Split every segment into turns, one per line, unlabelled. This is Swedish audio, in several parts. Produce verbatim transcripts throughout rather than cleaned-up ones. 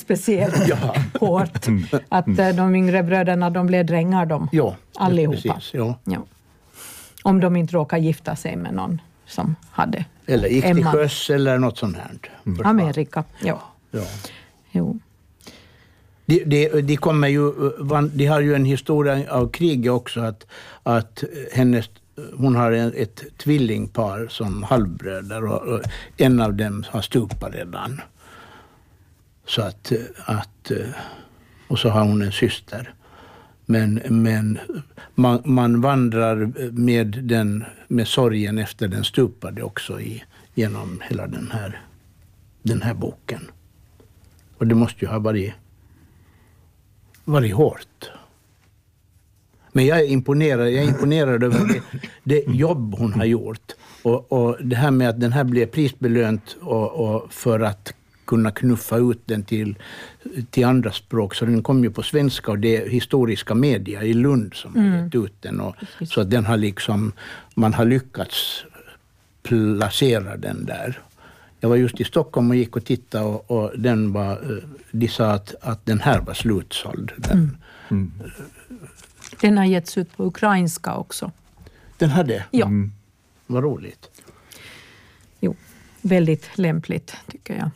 speciellt
ja.
hårt. Att uh, de yngre bröderna, de blev drängar de.
Ja,
allihopa.
Precis, ja.
Ja. Om de inte råkar gifta sig med någon som hade
eller gick till
Emma.
sjöss eller något sånt här.
Mm. Amerika, ja.
ja.
Jo.
De, de, de, kommer ju, de har ju en historia av kriget också, att, att hennes, hon har en, ett tvillingpar som halvbröder och, och en av dem har stupat redan. Så att, att, och så har hon en syster. Men, men man, man vandrar med, den, med sorgen efter den stupade också i, genom hela den här, den här boken. Och det måste ju ha varit, varit hårt. Men jag är imponerad, jag är imponerad över det, det jobb hon har gjort. Och, och det här med att den här blev prisbelönt och, och för att kunna knuffa ut den till, till andra språk. Så den kom ju på svenska och det är historiska media i Lund som mm. har gett ut den. Och, så att den har liksom, man har lyckats placera den där. Jag var just i Stockholm och gick och tittade och, och den var, de sa att, att den här var slutsåld. Den,
mm. Mm. den har getts ut på ukrainska också.
Den hade?
Ja.
Mm. Vad roligt.
Jo, väldigt lämpligt tycker jag.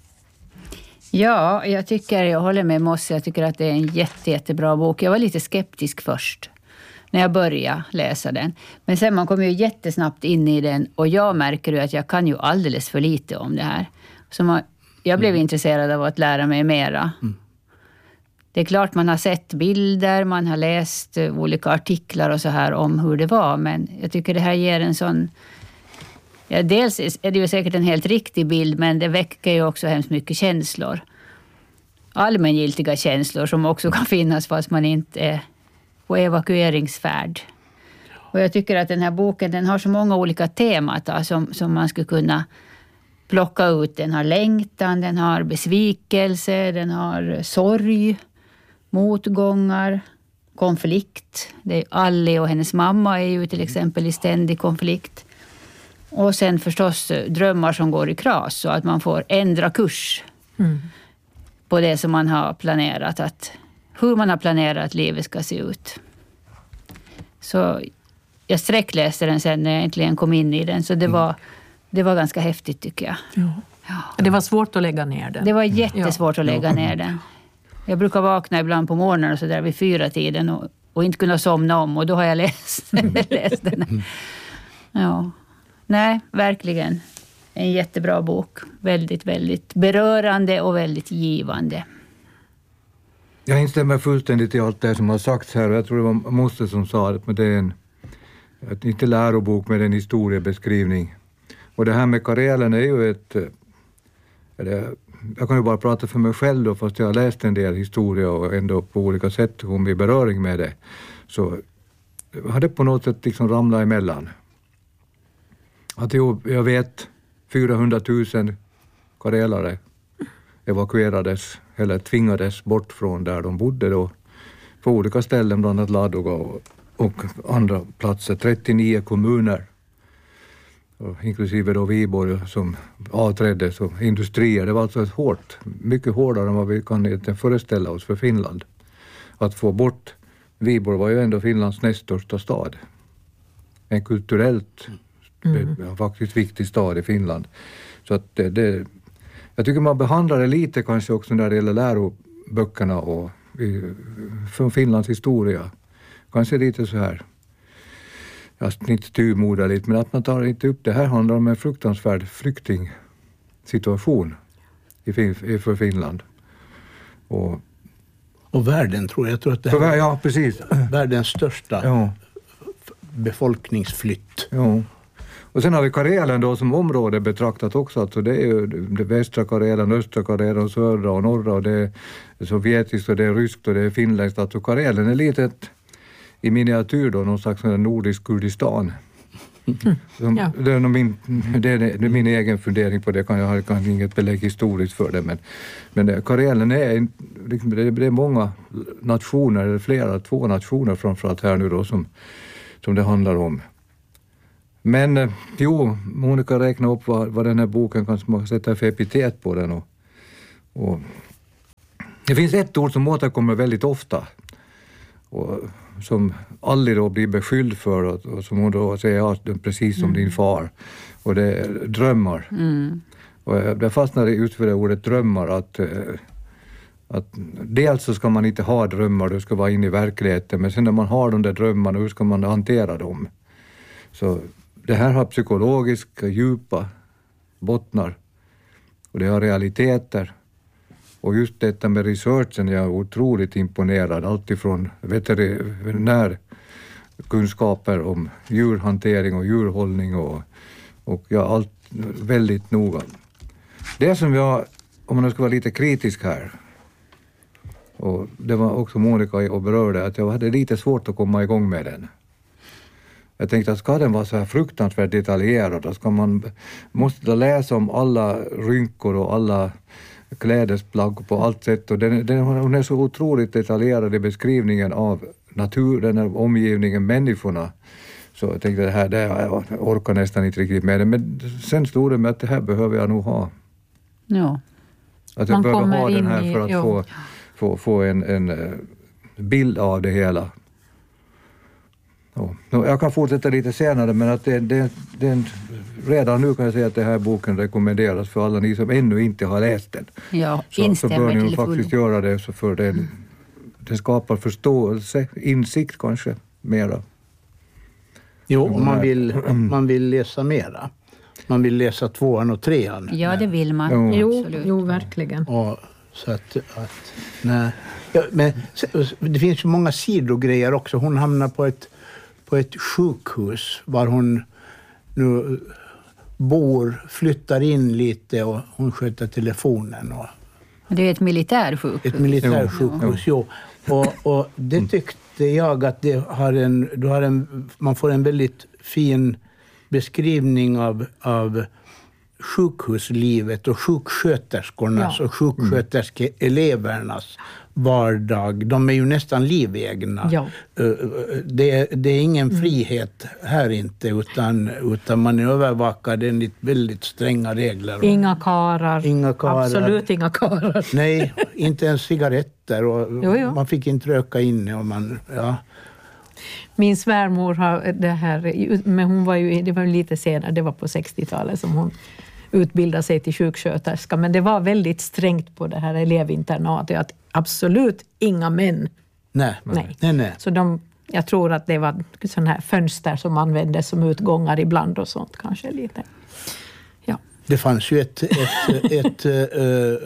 Ja, jag tycker, jag håller med Mosse, jag tycker att det är en jätte, jättebra bok. Jag var lite skeptisk först när jag började läsa den. Men sen man kommer ju jättesnabbt in i den och jag märker ju att jag kan ju alldeles för lite om det här. Så man, jag blev mm. intresserad av att lära mig mera. Mm. Det är klart man har sett bilder, man har läst olika artiklar och så här om hur det var. Men jag tycker det här ger en sån... Ja, dels är det ju säkert en helt riktig bild, men det väcker ju också hemskt mycket känslor. Allmängiltiga känslor som också kan finnas fast man inte är på evakueringsfärd. Och jag tycker att den här boken, den har så många olika teman som, som man skulle kunna plocka ut. Den har längtan, den har besvikelse, den har sorg, motgångar, konflikt. Det är Alli och hennes mamma är ju till exempel i ständig konflikt. Och sen förstås drömmar som går i kras så att man får ändra kurs mm. på det som man har planerat. Att, hur man har planerat att livet ska se ut. Så jag sträckläste den sen när jag äntligen kom in i den. Så det var, det var ganska häftigt tycker jag.
Ja. Ja. Det var svårt att lägga ner den.
Det var jättesvårt
ja.
att lägga ner den. Jag brukar vakna ibland på morgonen och så där vid fyra tiden och, och inte kunna somna om. Och då har jag läst, läst den. Ja. Nej, verkligen. En jättebra bok. Väldigt, väldigt berörande och väldigt givande.
Jag instämmer fullständigt i allt det som har sagts här. Jag tror det var Mosse som sa det, men det är en inte lärobok med en historiebeskrivning. Och det här med Karelen är ju ett... Eller, jag kan ju bara prata för mig själv då, fast jag har läst en del historia och ändå på olika sätt kom i beröring med det. Så har det på något sätt liksom ramlat emellan. Att jo, jag vet fyrahundratusen karelare evakuerades eller tvingades bort från där de bodde då på olika ställen, bland annat Ladoga och, och andra platser, trettionio kommuner och inklusive då Viborg som avträddes och industrier. Det var alltså ett hårt, mycket hårdare än vad vi kan föreställa oss för Finland. Att få bort Viborg var ju ändå Finlands näst största stad. En kulturellt Mm. Det är faktiskt viktig stad i Finland. Så att det, det, jag tycker man behandlar det lite kanske också när det gäller läroböckerna och i, från Finlands historia. Kanske lite så här, jag har inte styrmoderligt, men att man tar inte upp det här handlar om en fruktansvärd flyktingsituation i, för Finland. Och,
och världen tror jag, jag tror att det här
för, ja, precis.
Världens största
ja.
befolkningsflytt.
Ja. Och sen har vi Karelen då som område betraktat också. Alltså det är ju det västra Karelen, östra Karelen, södra och norra. Och det är sovjetiskt och det är ryskt och det är finländskt. Alltså Karelen är lite ett, i miniatyr då, någon slags nordisk Kurdistan. Mm. Som, ja. det, är min, det, är, det är min egen fundering på det. Kan jag har kan inget belägg historiskt för det. Men, men Karelen är, det är många nationer, eller flera, två nationer framförallt här nu då som, som det handlar om. Men jo, Monica räknar upp vad, vad den här boken kan sätta för epitet på den. Och, och Det finns ett ord som återkommer väldigt ofta och som aldrig då blir beskylld för och, och som hon då säger ja, precis som mm. din far. Och det är drömmar. Mm. Och jag fastnade ut för det ordet drömmar att, att dels så ska man inte ha drömmar, du ska vara inne i verkligheten, men sen när man har de där drömmarna, hur ska man hantera dem? Så det här har psykologiska, djupa bottnar och det har realiteter. Och just detta med researchen är jag otroligt imponerad. Alltifrån veterinärkunskaper om djurhantering och djurhållning och, och ja, allt väldigt noga. Det som jag, om man ska vara lite kritisk här, och det var också Monica och berörde, att jag hade lite svårt att komma igång med den. Jag tänkte att ska den vara så här fruktansvärt detaljerad, ska man måste läsa om alla rynkor och alla klädesplagg på allt sätt. Och den, den, hon är så otroligt detaljerad i beskrivningen av naturen, av omgivningen, människorna. Så jag tänkte det här, det, jag orkar nästan inte riktigt med det. Men sen stod det med att det här behöver jag nog ha.
Ja.
Att jag
Man
behöver ha den här
i,
för att
jo.
få, få, få en, en bild av det hela. Ja. Jag kan fortsätta lite senare, men att det, det, det, redan nu kan jag säga att den här boken rekommenderas för alla ni som ännu inte har läst den.
Ja,
så, så bör ni
till
faktiskt
full.
göra det, så för den, den skapar förståelse, insikt kanske, mera.
Jo, man vill, man vill läsa mera. Man vill läsa tvåan och trean.
Ja, det vill man.
Ja.
Jo,
Absolut.
jo, verkligen.
Och, så att, att nej. Ja, men det finns ju många sidogrejer också. Hon hamnar på ett på ett sjukhus var hon nu bor, flyttar in lite och hon sköter telefonen. Och
Det är ett militärsjukhus.
ett militärsjukhus, jo. Och, och det tyckte jag att det har en, du har en, man får en väldigt fin beskrivning av, av sjukhuslivet och sjuksköterskornas
Ja.
och sjuksköterskeelevernas vardag. De är ju nästan livegna.
Ja.
Det, det är ingen frihet här inte, utan, utan man är övervakad enligt väldigt stränga regler.
Inga karar.
Inga karar.
Absolut inga karar.
Nej, inte ens cigaretter. Och
Jo, jo.
Man fick inte röka inne. Och man, ja.
Min svärmor har det här, men hon var ju, det var ju lite senare, det var på sextiotalet som hon utbildade sig till sjuksköterska. Men det var väldigt strängt på det här elevinternatet, att absolut inga män.
Nej.
Nej.
Nej, nej.
Så de, jag tror att det var sådana här fönster som användes som utgångar ibland och sånt kanske lite. Ja.
Det fanns ju ett, ett, ett, ett uh,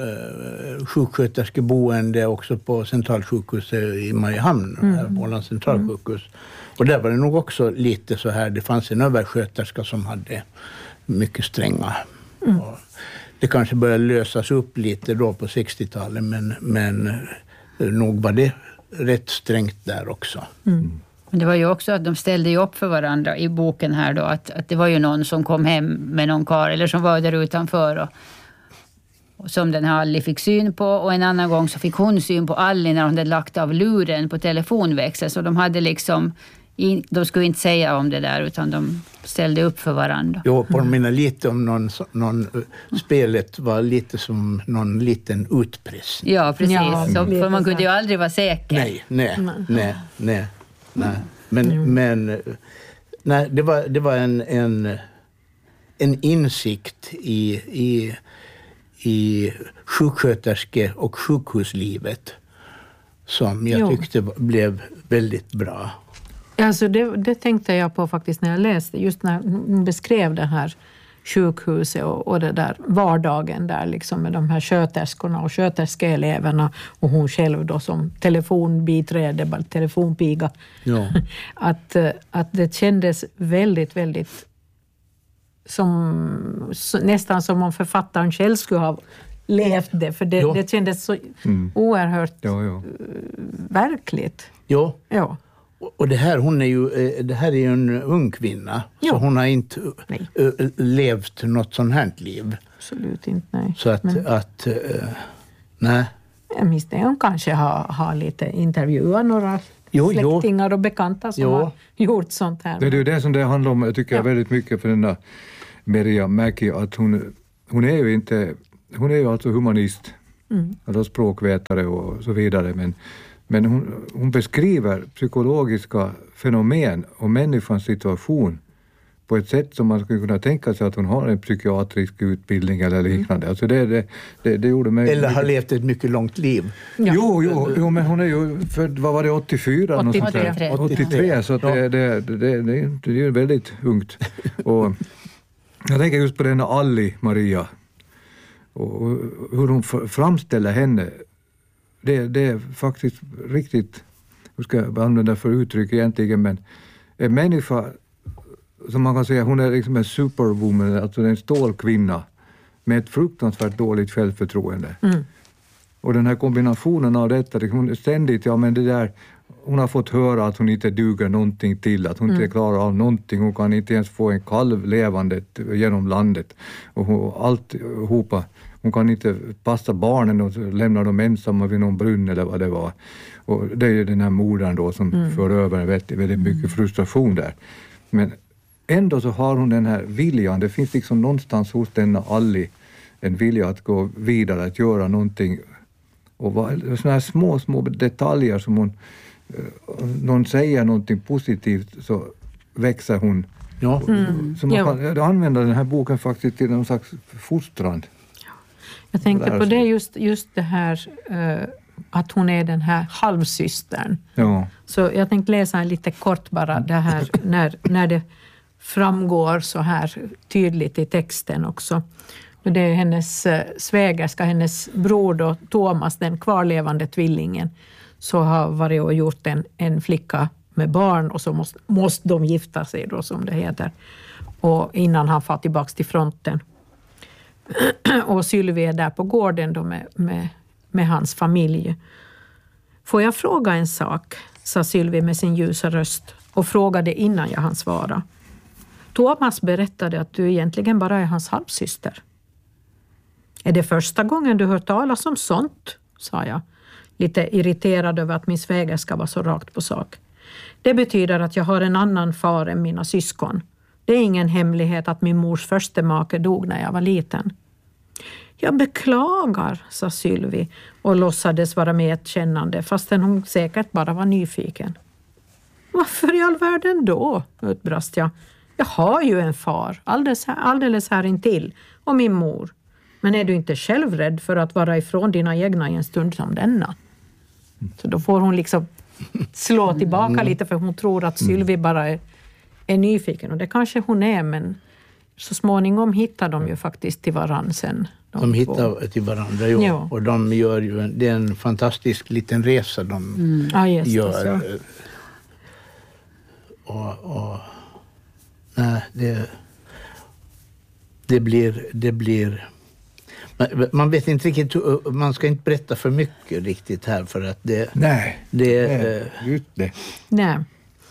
sjuksköterskeboende också på centralsjukhuset i Mariehamn, mm. här på Ålands centralsjukhus. Mm. Och där var det nog också lite så här, det fanns en översköterska som hade mycket stränga. Mm. Och det kanske började lösas upp lite då på sextiotalet, men, men nog var det rätt strängt där också.
Mm.
Det var ju också att de ställde ju upp för varandra i boken här då, att, att det var ju någon som kom hem med någon kar eller som var där utanför och, och som den här Alli fick syn på, och en annan gång så fick hon syn på Alli när hon hade lagt av luren på telefonväxeln, så de hade liksom in, de skulle inte säga om det där utan de ställde upp för varandra.
Jo, påminner lite om någon, någon spelet var lite som någon liten utpressning.
Ja, precis.
Ja,
så,
det
för man
så.
kunde ju aldrig vara säker.
Nej, nej, nej, nej, nej. Men, mm. men nej, det var, det var en, en, en insikt i, i, i sjuksköterske- och sjukhuslivet som jag
Jo.
tyckte blev väldigt bra.
Alltså det, det tänkte jag på faktiskt när jag läste, just när hon beskrev det här sjukhuset och, och det där vardagen där liksom med de här sköterskorna och sköterskeeleverna och hon själv då som telefonbiträde, telefonpiga.
Ja.
att, att det kändes väldigt, väldigt som, nästan som om författaren själv skulle ha levt det, för det, det kändes så mm. oerhört
ja, ja.
verkligt.
Ja.
Ja.
Och det här, hon är ju, det här är ju en ung kvinna.
Ja.
Så hon har inte
nej.
levt något sånt här liv.
Absolut inte, nej.
Så att,
Men,
att uh, nej.
jag misstänker hon kanske har, har lite intervjuat några
jo,
släktingar
jo.
och bekanta som
jo.
har gjort sånt här.
Det är ju det som det handlar om, jag tycker
ja.
jag väldigt mycket för den där Merja Mäki, att hon, hon är ju inte, hon är ju alltså humanist.
Mm.
Alltså språkvetare och så vidare. Men, men hon, hon beskriver psykologiska fenomen och människans situation på ett sätt som man skulle kunna tänka sig att hon har en psykiatrisk utbildning eller liknande. Mm. Alltså det, det, det, det gjorde mig...
Eller har levt ett mycket långt liv.
Ja. Jo, jo, jo, men hon är ju född, vad var det, åttiofyra?
åttiotre.
åttiotre, så att det, det, det, det, det, det är ju väldigt ungt. Och jag tänker just på denna Alli Maria och hur hon framställer henne. Det, det är faktiskt riktigt, hur ska jag använda för uttryck egentligen, men en människa som man kan säga, hon är liksom en superwoman, alltså en stålkvinna med ett fruktansvärt dåligt självförtroende. Mm. Och den här kombinationen av detta, hon ständigt, ja men det där, hon har fått höra att hon inte duger någonting till, att hon mm. inte klarar av någonting, hon kan inte ens få en kalv levande genom landet. Och hon, allt hopa, hon kan inte passa barnen och lämna dem ensamma vid någon brunn eller vad det var. Och det är ju den här modern då som mm. för över väldigt, väldigt mycket frustration där. Men ändå så har hon den här viljan, det finns liksom någonstans hos denna Alli en vilja att gå vidare, att göra någonting. Och sådana här små, små detaljer som hon, någon säger någonting positivt så växer hon. Ja. Mm. Så man kan använda den här boken faktiskt till någon slags fostran.
Jag tänkte på det just, just det här uh, att hon är den här halvsystern. Ja. Så jag tänkte läsa en lite kort bara det här när, när det framgår så här tydligt i texten också. Och det är hennes svägerska, hennes bror då, Thomas, den kvarlevande tvillingen, så har varit och gjort en, en flicka med barn och så måste, måste de gifta sig då, som det heter. Och innan han far tillbaka till fronten. Och Sylvie är där på gården då med, med, med hans familj. Får jag fråga en sak, sa Sylvie med sin ljusa röst och frågade innan jag hann svara. Thomas berättade att du egentligen bara är hans halvsyster. Är det första gången du hört talas om sånt? Sa jag, lite irriterad över att min svägerska var så rakt på sak. Det betyder att jag har en annan far än mina syskon. Det är ingen hemlighet att min mors första make dog när jag var liten. Jag beklagar, sa Sylvie och låtsades vara medkännande fastän hon säkert bara var nyfiken. Varför i all världen då? Utbrast jag. Jag har ju en far, alldeles här, alldeles här intill, och min mor. Men är du inte själv rädd för att vara ifrån dina egna i en stund som denna? Så då får hon liksom slå tillbaka mm. lite, för hon tror att Sylvie bara är, är nyfiken. Och det kanske hon är, men så småningom hittar de ju faktiskt till varandra sen.
De, de hittar till varandra, jo. Ja. Och de gör ju en, det är en fantastisk liten resa de mm. ah, just gör. Det, och, och nej, det, det blir... Det blir man vet inte riktigt, man ska inte berätta för mycket riktigt här för att det...
Nej,
det,
nej, just det.
Nej.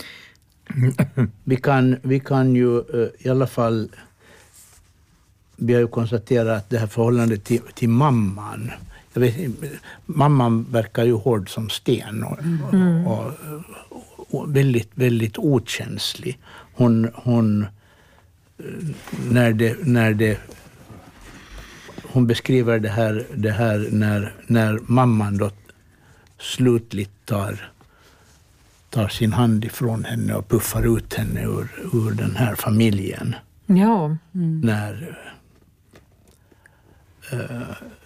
Vi kan, vi kan ju i alla fall... Vi har ju konstaterat att det här förhållandet till, till mamman... Jag vet, mamman verkar ju hård som sten och, mm. och, och, och väldigt, väldigt okänslig. Hon... hon när det... När det Hon beskriver det här, det här när, när mamman då slutligt tar, tar sin hand ifrån henne och puffar ut henne ur, ur den här familjen.
Ja. Mm.
När... Uh,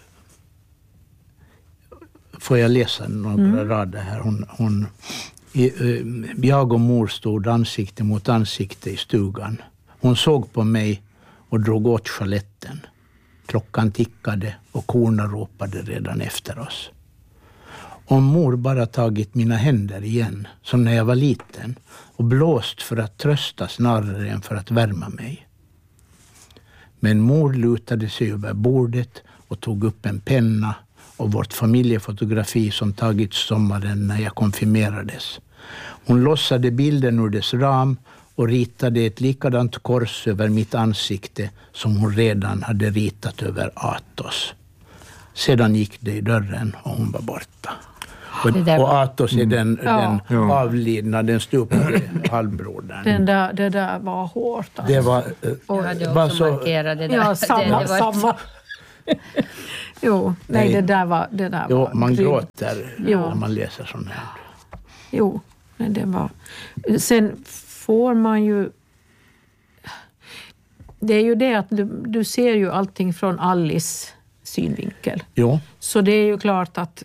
får jag läsa några mm. rader här? Hon, hon, uh, jag och mor stod ansikte mot ansikte i stugan. Hon såg på mig och drog åt chaletten. Klockan tickade och korna ropade redan efter oss. Om mor bara tagit mina händer igen, som när jag var liten, och blåst för att trösta snarare än för att värma mig. Men mor lutade sig över bordet och tog upp en penna och vårt familjefotografi som tagits sommaren när jag konfirmerades. Hon lossade bilden ur dess ram och ritade ett likadant kors över mitt ansikte som hon redan hade ritat över Athos. Sedan gick det i dörren och hon var borta. Och, och Athos är den, mm. den ja. avlidna, den stupade halvbrodern.
Den där, det där var hårt.
Alltså. Det var,
och hade också så, markerade det.
Ja, samma,
det var
samma. Jo, nej,
Nej.
det där var... Det där
Jo,
var
man
grymt.
gråter
Ja.
när man läser sånt här.
Jo, men det var... Sen får man ju... Det är ju det att du, du ser ju allting från Alice synvinkel.
Jo.
Så det är ju klart att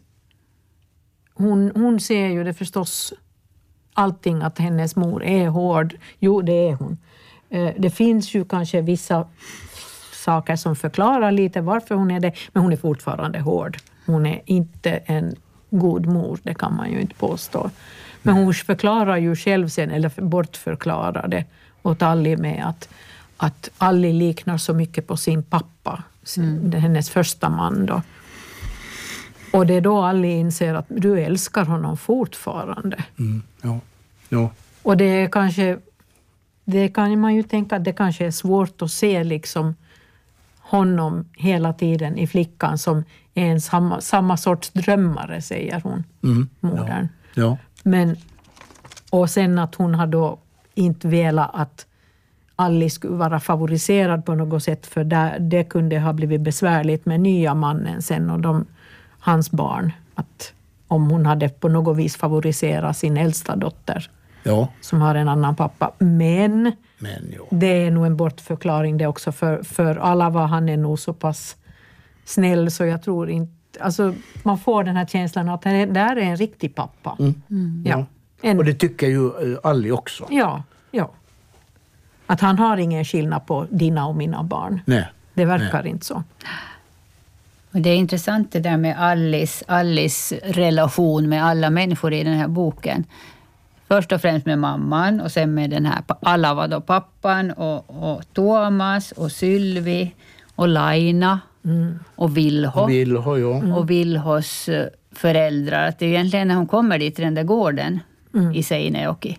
hon, hon ser ju det förstås allting att hennes mor är hård. Jo, det är hon. Eh, det finns ju kanske vissa saker som förklarar lite varför hon är det, men hon är fortfarande hård. Hon är inte en god mor, det kan man ju inte påstå. Men hon förklarar ju själv sen, eller bortförklarar det åt Allie med att, att Allie liknar så mycket på sin pappa, mm. hennes första man då. Och det är då Allie inser att du älskar honom fortfarande.
Mm. Ja. Ja.
Och det är kanske, det kan man ju tänka att det kanske är svårt att se liksom honom hela tiden i flickan som är en samma, samma sorts drömmare, säger hon,
Mm.
modern.
Ja. Ja.
Men, och sen att hon har då inte velat att Allie skulle vara favoriserad på något sätt, för där, det kunde ha blivit besvärligt med nya mannen sen och de, hans barn. Att om hon hade på något vis favoriserat sin äldsta dotter
Ja.
som har en annan pappa. Men,
Men jo.
det är nog en bortförklaring det också, för, för alla var han är nog så pass snäll så jag tror inte, alltså man får den här känslan att det där är en riktig pappa.
Mm.
Mm. Ja.
Ja.
En,
Och det tycker ju eh, Allie också.
ja, ja. Att han har ingen skillnad på dina och mina barn.
Nej.
Det verkar inte så.
Och det är intressant det där med Alice, Alice relation med alla människor i den här boken. Först och främst med mamman och sen med den här, alla var då pappan och, och Thomas och Sylvie och Laina mm. och Vilho.
Vilho, ja.
Mm. Och Vilhos föräldrar. Att det är egentligen när hon kommer dit till den där gården mm. i Seinejoki.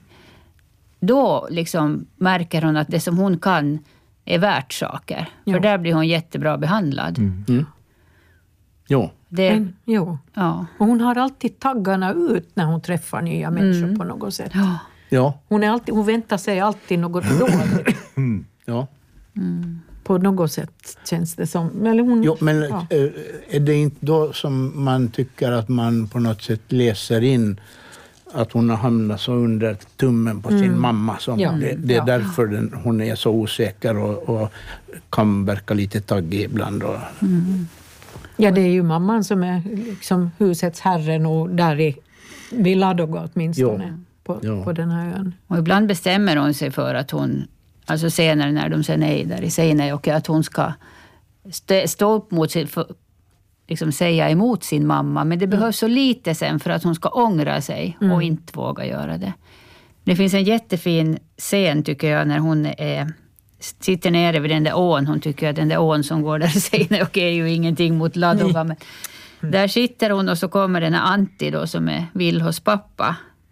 Då liksom märker hon att det som hon kan är värt saker.
Ja.
För där blir hon jättebra behandlad.
Mm. Mm. Jo.
Det,
Men, jo.
ja.
Och hon har alltid taggarna ut när hon träffar nya människor
Mm.
på något sätt.
Ja.
Ja.
Hon, är alltid, hon väntar sig alltid något dåligt.
Ja.
Mm.
På något sätt känns det som. Eller hon,
Jo, men
ja.
eh, är det inte då som man tycker att man på något sätt läser in att hon har hamnat så under tummen på sin
Mm.
mamma. Som
Ja.
det, det är
Ja.
därför den, hon är så osäker och, och kan verka lite taggig ibland. Och,
Mm.
Ja, det är ju mamman som är liksom husets herre och där i vid Ladoga åtminstone på,
Ja.
på den här ön.
Och ibland bestämmer hon sig för att hon, alltså senare när de sen är där i Seinejoki, att hon ska st- stå upp mot sin, för, liksom säga emot sin mamma. Men det mm. behövs så lite sen för att hon ska ångra sig mm. och inte våga göra det. Det finns en jättefin scen tycker jag när hon är, sitter nere vid den där ån. Hon tycker att den där ån som går där i Seinejoki är ju ingenting mot Ladoga. Men mm. där sitter hon och så kommer den här Antti då som är Vilhos pappa.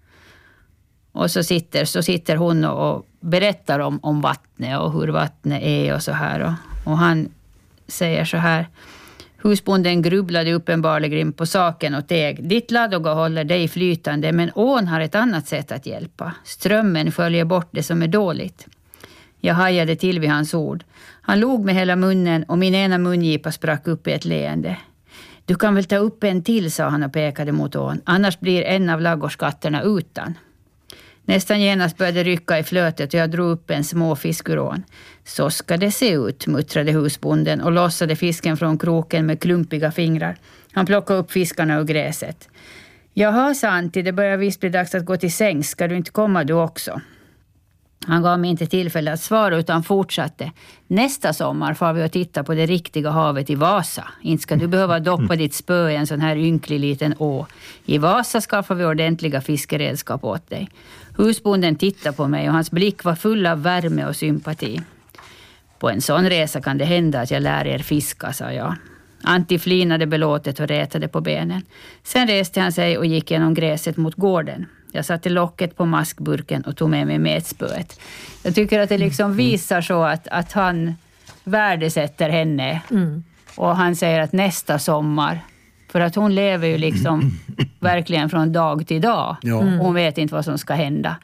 Och så sitter, så sitter hon och, och berättar om, om vattnet och hur vattnet är och så här. Och, och han säger så här. Husbonden grubblade uppenbarligen på saken och teg. Ditt Ladoga håller dig flytande, men ån har ett annat sätt att hjälpa. Strömmen följer bort det som är dåligt. Jag hajade till vid hans ord. Han log med hela munnen och min ena mungipa sprack upp i ett leende. Du kan väl ta upp en till, sa han och pekade mot ån. Annars blir en av laggårdskatterna utan. Nästan genast började rycka i flötet och jag drog upp en små fisk ur ån. Så ska det se ut, muttrade husbonden och lossade fisken från kroken med klumpiga fingrar. Han plockade upp fiskarna ur gräset. Jaha, sa Antti, det börjar visst bli dags att gå till sängs. Ska du inte komma du också? Han gav mig inte tillfälle att svara utan fortsatte. Nästa sommar får vi att titta på det riktiga havet i Vasa. Inte ska du behöva doppa ditt spö i en sån här ynklig liten å. I Vasa skaffar vi ordentliga fiskeredskap åt dig. Husbonden tittade på mig och hans blick var full av värme och sympati. På en sån resa kan det hända att jag lär er fiska, sa jag. Antti flinade belåtet och rätade på benen. Sen reste han sig och gick genom gräset mot gården. Jag satte locket på maskburken och tog med mig metspöet. Jag tycker att det liksom visar så att, att han värdesätter henne. Mm. Och han säger att nästa sommar. För att hon lever ju liksom verkligen från dag till dag. Ja. Mm. Hon vet inte vad som ska hända.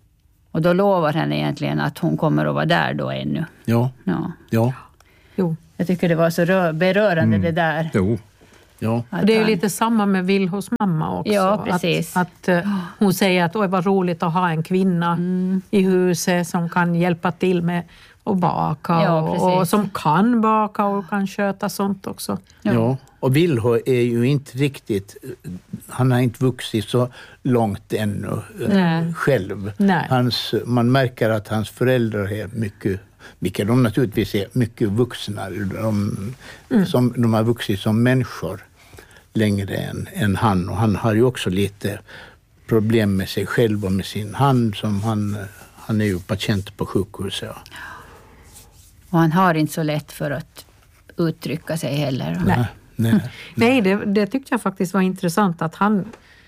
Och då lovar henne egentligen att hon kommer att vara där då ännu.
Ja.
Ja.
Ja.
Jo.
Jag tycker det var så rör, berörande mm. det där.
Jo.
Ja.
Det är ju lite samma med Vilhos mamma också.
Ja, precis.
Att, att uh, hon säger att oj, vad roligt att ha en kvinna mm. i huset som kan hjälpa till med att baka.
Ja,
och, och som kan baka och kan sköta sånt också.
Ja, ja. Och Vilho är ju inte riktigt, han har inte vuxit så långt ännu Nej. själv.
Nej.
Hans, man märker att hans föräldrar är mycket, vilket de naturligtvis är mycket vuxna. De, mm. som, de har vuxit som människor längre än, än han. Och han har ju också lite problem med sig själv och med sin hand. Som han, han är ju patient på sjukhuset.
Och han har inte så lätt för att uttrycka sig heller.
Nej. Nej,
Nej det, det tyckte jag faktiskt var intressant att han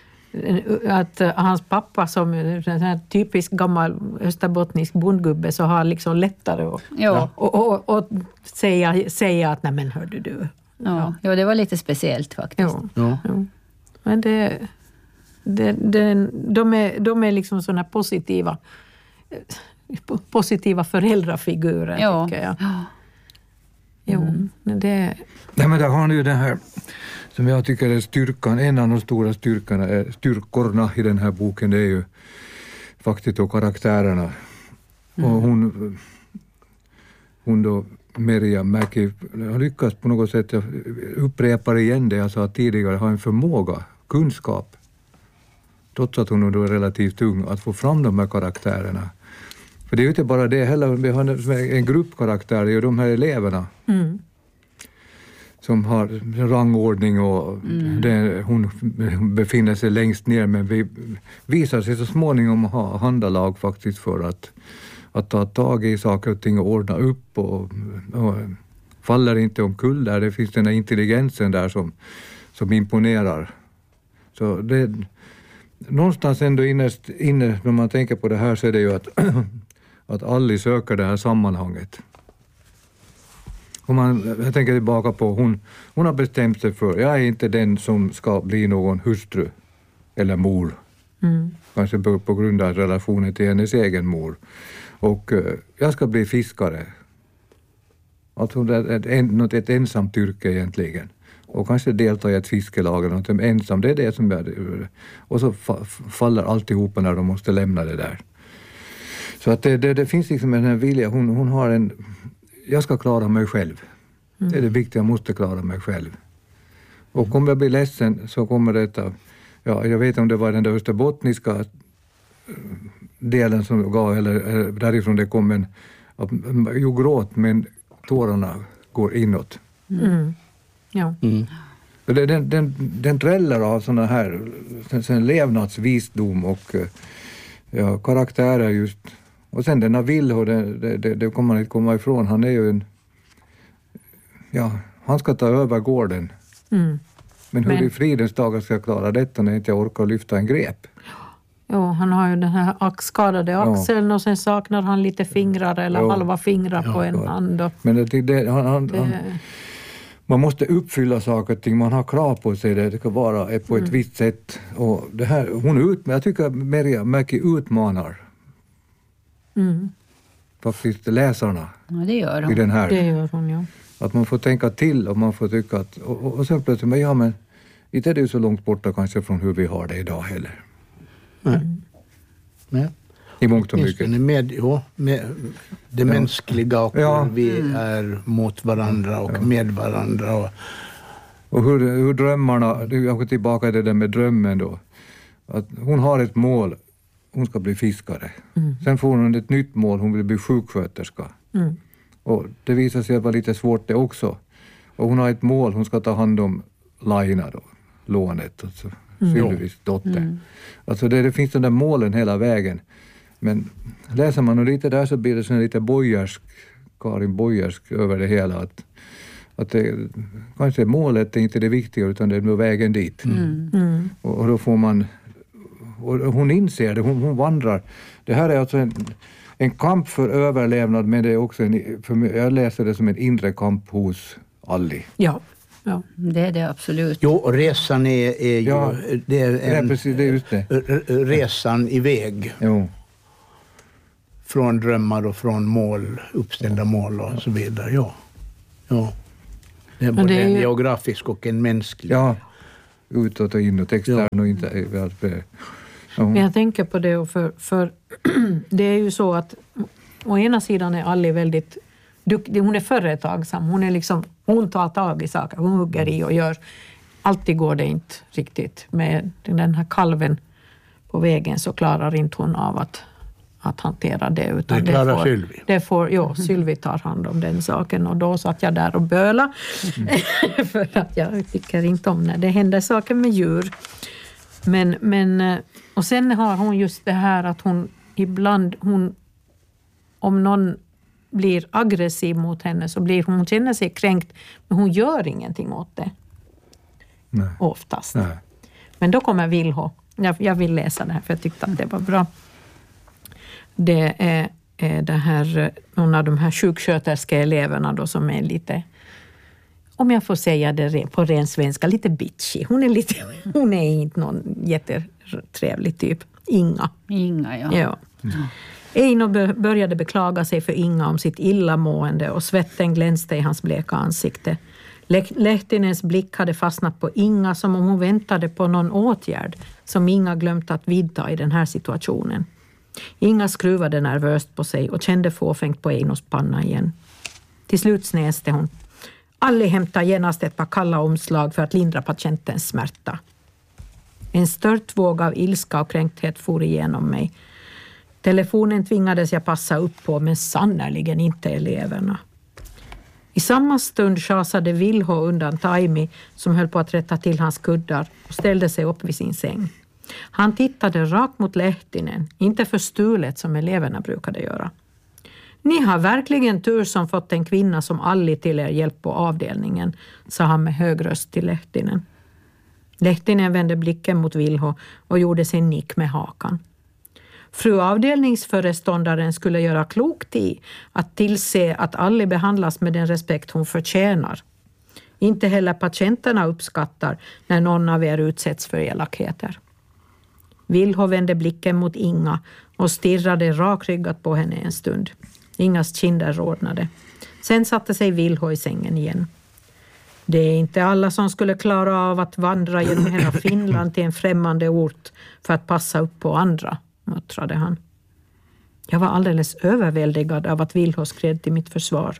att hans pappa som en här typisk gammal österbottnisk bondgubbe så har liksom lättare att
ja.
och, och, och säga, säga att nej men hörde du.
Ja, ja, det var lite speciellt faktiskt.
Ja, ja. Ja. Men det, det, det, de, är, de är liksom sådana positiva positiva föräldrafigurer
ja.
tycker jag.
Ja.
Jo, mm. det...
Nej, men där har ni ju den här som jag tycker är styrkan, en av de stora styrkorna, är, styrkorna i den här boken, det är ju faktiskt då karaktärerna. Mm. Och hon, hon då, Miriam Mäki, har lyckats på något sätt, jag upprepar igen det jag sa tidigare, ha en förmåga, kunskap, trots att hon då är relativt ung, att få fram de här karaktärerna. För det är ju inte bara det heller, vi har en gruppkaraktär, det är ju de här eleverna. Mm. Som har rangordning och mm. det, hon befinner sig längst ner, men vi visar sig så småningom ha handalag faktiskt för att, att ta tag i saker och ting och ordna upp och, och faller inte omkull där. Det finns den här intelligensen där som, som imponerar. Så det, någonstans ändå innerst inne när man tänker på det här så är det ju att att Alli söker det här sammanhanget. Och man, jag tänker tillbaka på, hon, hon har bestämt sig för, jag är inte den som ska bli någon hustru eller mor. Mm. Kanske på, på grund av relationen till hennes egen mor. Och uh, jag ska bli fiskare. Alltså det är ett, ett, ett ensamt yrke egentligen. Och kanske delta i ett fiskelag eller något ensam, det är det som är. Och så fa, faller alltihopa när de måste lämna det där. Så att det, det, det finns liksom en här vilja, hon, hon har en, jag ska klara mig själv. Mm. Det är det viktiga, jag måste klara mig själv. Och om jag blir ledsen så kommer detta, ja jag vet om det var den där österbottniska delen som gav, eller därifrån det kom en, ju gråt men tårarna går inåt.
Mm. Ja.
Mm.
Den, den, den, den träller av sådana här sen levnadsvisdom och ja, karaktärer just. Och sen denna Vilho, det, det, det, det kommer man inte komma ifrån. Han är ju en, ja, han ska ta över gården. Mm. Men hur Men, i fridens dagar ska jag klara detta när jag inte orkar lyfta en grep?
Jo, han har ju den här skadade axeln ja. Och sen saknar han lite fingrar eller ja. halva fingrar ja, på en ja. hand. Och
Men det, det, han, han, det, han, man måste uppfylla saker och ting, man har krav på sig, det ska vara på ett mm. visst sätt. Och det här, hon ut, jag tycker att Miriam Mäki utmanar mm. faktiskt läsarna.
Ja, det gör hon.
I den här.
Det gör hon, ja.
Att man får tänka till och man får tycka att, och, och, och sen plötsligt, men ja men, inte är det ju så långt borta kanske från hur vi har det idag heller.
Mm. Nej.
I mångt och mycket.
Med, ja, med det ja. mänskliga och ja. hur vi mm. är mot varandra och ja. med varandra. Och,
och hur, hur drömmarna, jag går tillbaka till det där med drömmen då. Att hon har ett mål, hon ska bli fiskare. Mm. Sen får hon ett nytt mål, hon vill bli sjuksköterska. Mm. Och det visar sig att vara lite svårt det också. Och hon har ett mål, hon ska ta hand om Laina då, lånet, alltså mm. Sylvis dotter. Mm. Alltså det, det finns de där målen hela vägen. Men läser man lite där så blir det sån lite bojarsk, Karin Bojarsk över det hela. Att, att det, kanske målet är inte det viktiga utan det är vägen dit. Mm. Mm. Och, och då får man, och hon inser det, hon, hon vandrar. Det här är alltså en, en kamp för överlevnad, men det är också en, för mig, jag läser det som en inre kamp hos Alli.
Ja. Ja,
det är det absolut.
Jo, och resan är, är ju
ja,
det är en,
det är precis, det är just det.
resan iväg.
Jo.
Från drömmar och från mål, uppställda mål och så vidare. Ja. Ja. Det är både en geografisk och en mänsklig.
Ja, utåt och inåt, extern ja. och inte.
Ja. Jag tänker på det, och för, för det är ju så att å ena sidan är Alli väldigt duktig, hon är företagsam, hon är liksom, hon tar tag i saker, hon hugger i och gör, alltid går det inte riktigt med den här kalven på vägen, så klarar inte hon av att, att hantera det. Utan
det klarar
får,
Sylvie.
Det får, ja, Sylvie tar hand om den saken, och då satt jag där och böla mm. för att jag tycker inte om när det händer saker med djur. Men, men, och sen har hon just det här att hon ibland, hon, om någon blir aggressiv mot henne så blir hon, hon känner sig kränkt, men hon gör ingenting åt det.
Nej.
Oftast.
Nej.
Men då kommer Vilho. Jag, jag vill läsa det här för jag tyckte att det var bra. Det är, är det här, någon av de här sjuksköterskeeleverna då som är lite, om jag får säga det på ren svenska, lite bitchy. Hon är, lite, hon är inte någon jättetrevlig typ. Inga.
Inga, ja.
ja. Mm. Eino började beklaga sig för Inga om sitt illamående och svetten glänste i hans bleka ansikte. Lehtinens blick hade fastnat på Inga som om hon väntade på någon åtgärd som Inga glömt att vidta i den här situationen. Inga skruvade nervöst på sig och kände fåfängt på Einos panna igen. Till slut snäste hon. Alli hämtade genast ett par kalla omslag för att lindra patientens smärta. En stört våg av ilska och kränkthet for igenom mig. Telefonen tvingades jag passa upp på, men sannoliken inte eleverna. I samma stund chasade Vilho undan Taimi som höll på att rätta till hans kuddar och ställde sig upp vid sin säng. Han tittade rakt mot Lehtinen, inte för stulet som eleverna brukade göra. Ni har verkligen tur som fått en kvinna som Alli till er hjälp på avdelningen, sa han med hög röst till Lehtinen. Lehtinen vände blicken mot Vilho och gjorde sin nick med hakan. Fru avdelningsföreståndaren skulle göra klokt i att tillse att Alli behandlas med den respekt hon förtjänar. Inte heller patienterna uppskattar när någon av er utsätts för elakheter. Vilho vände blicken mot Inga och stirrade rakryggat på henne en stund. Ingas kinder rodnade. Sen satte sig Vilho i sängen igen. Det är inte alla som skulle klara av att vandra genom hela Finland till en främmande ort för att passa upp på andra, muttrade han. Jag var alldeles överväldigad av att Vilho skred till mitt försvar.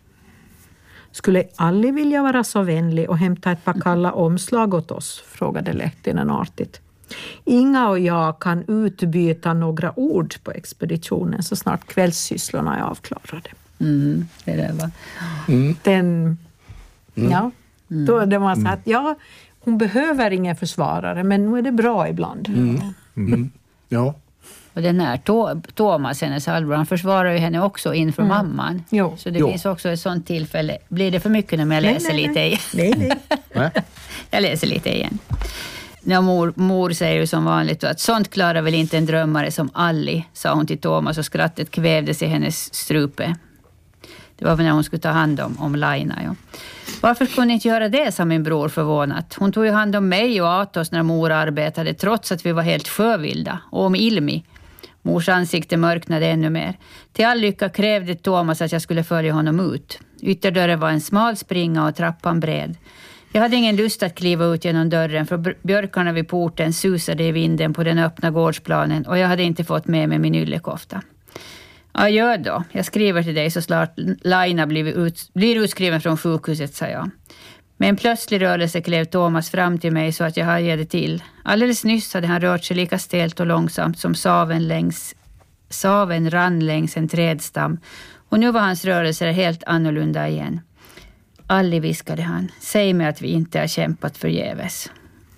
Skulle Alli vilja vara så vänlig och hämta ett par kalla omslag åt oss, frågade Lehtinen artigt. Inga och jag kan utbyta några ord på expeditionen så snart kvällssysslorna är avklarade.
Mm, det där var.
Mm.
Den,
mm.
ja,
mm.
då det var så att ja, hon behöver ingen försvarare, men nu är det bra ibland.
Mm. Mm. Ja.
Och den här Thomas, hennes halvbror, han försvarar ju henne också inför mm. mamman.
Jo.
Så det
jo.
finns också ett sånt tillfälle. Blir det för mycket när jag läser
nej,
lite igen?
Nej, nej.
Jag läser lite igen. Ja, mor, mor säger ju som vanligt att sånt klarar väl inte en drömmare som Alli, sa hon till Thomas och skrattet kvävdes i hennes strupe. Det var väl när hon skulle ta hand om, om Laina. Ja. Varför skulle ni inte göra det, sa min bror förvånat. Hon tog ju hand om mig och Atos när mor arbetade trots att vi var helt sjövilda. Och om Ilmi. Mors ansikte mörknade ännu mer. Till all lycka krävde Thomas att jag skulle följa honom ut. Ytterdörren var en smal springa och trappan bred. Jag hade ingen lust att kliva ut genom dörren för björkarna vid porten susade i vinden på den öppna gårdsplanen och jag hade inte fått med mig min yllekofta. Ja, gör då. Jag skriver till dig så snart Laina blir, ut, blir utskriven från sjukhuset, sa jag. Med en plötslig rörelse klev Thomas fram till mig så att jag hajade till. Alldeles nyss hade han rört sig lika stelt och långsamt som saven, längs, saven rann längs en trädstam och nu var hans rörelser helt annorlunda igen. Alli, viskade han. Säg mig att vi inte har kämpat förgäves.